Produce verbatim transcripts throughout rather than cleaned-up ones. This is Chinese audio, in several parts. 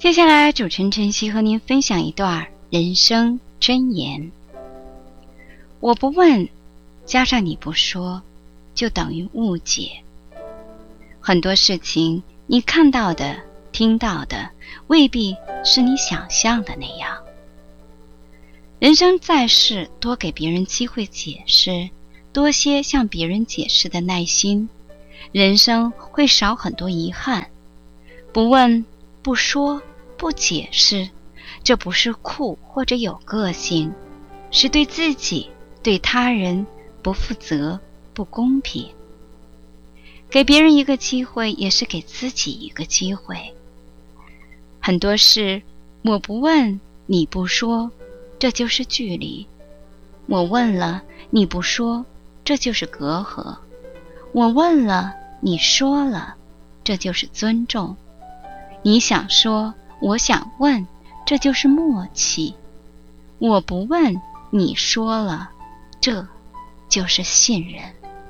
接下来主持人晨曦和您分享一段人生箴言。我不问，加上你不说，就等于误解。很多事情你看到的、听到的，未必是你想象的那样。人生在世，多给别人机会解释，多些向别人解释的耐心，人生会少很多遗憾。不问、不说、不解释，这不是酷或者有个性，是对自己、对他人不负责、不公平。给别人一个机会，也是给自己一个机会。很多事，我不问，你不说，这就是距离；我问了，你不说，这就是隔阂；我问了，你说了，这就是尊重；你想说，我想问，这就是默契；我不问，你说了，这就是信任。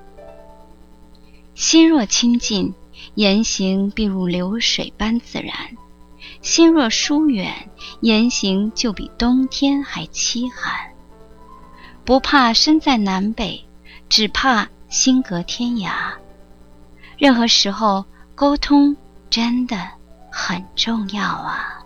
心若亲近，言行必如流水般自然；心若疏远，言行就比冬天还凄寒。不怕身在南北，只怕心隔天涯。任何时候，沟通真的很重要啊。